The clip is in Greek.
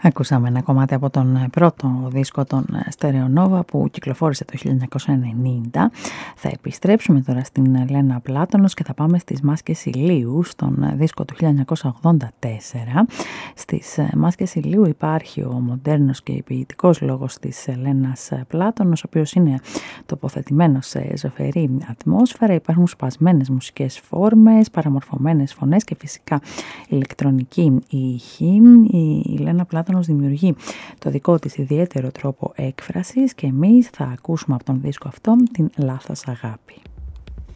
Ακούσαμε ένα κομμάτι από τον πρώτο δίσκο των Στερεονόβα που κυκλοφόρησε το 1990. Θα επιστρέψουμε τώρα στην Λένα Πλάτωνος και θα πάμε στις Μάσκες Ηλίου, στον δίσκο του 1984. Στις Μάσκες Ηλίου υπάρχει ο μοντέρνος και ποιητικός λόγος της Λένας Πλάτωνος, ο οποίος είναι τοποθετημένος σε ζωφερή ατμόσφαιρα. Υπάρχουν σπασμένες μουσικές φόρμες, παραμορφωμένες φωνές και φυσικά ηλεκτρονική ήχη. Η Λένα Πλάτωνος δημιουργεί το δικό της ιδιαίτερο τρόπο έκφρασης και εμείς θα ακούσουμε από τον δίσκο αυτό την Λάθος Αγάπη.